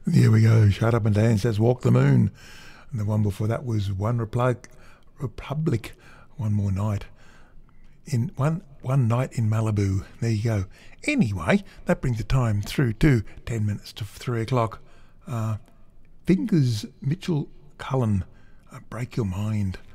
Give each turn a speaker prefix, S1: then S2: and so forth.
S1: Here we go. Shut Up and Dance. That's Walk the Moon. And the one before that was Republic. One More Night. In one night in Malibu. There you go. Anyway, that brings the time through to 10 minutes to 3 o'clock. Fingers Mitchell Cullen. Break Your Mind.